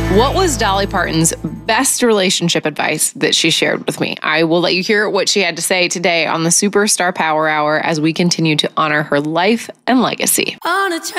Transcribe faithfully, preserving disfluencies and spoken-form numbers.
What was Dolly Parton's best relationship advice that she shared with me? I will let you hear what she had to say today on the Superstar Power Hour as we continue to honor her life and legacy.